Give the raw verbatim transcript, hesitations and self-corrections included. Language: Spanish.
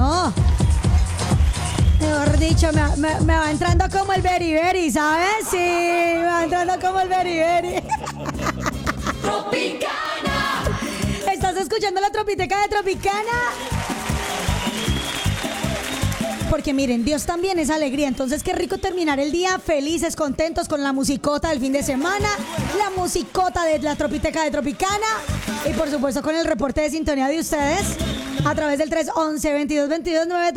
no. Mejor dicho, me, me, me va entrando como el beriberi, ¿sabes? Sí, me va entrando como el beriberi. Tropicana. ¿Estás escuchando la Tropiteca de Tropicana? Porque miren, Dios también es alegría. Entonces qué rico terminar el día felices, contentos con la musicota del fin de semana, la musicota de la Tropiteca de Tropicana y por supuesto con el reporte de sintonía de ustedes a través del tres once, veintidós veintidós, nueve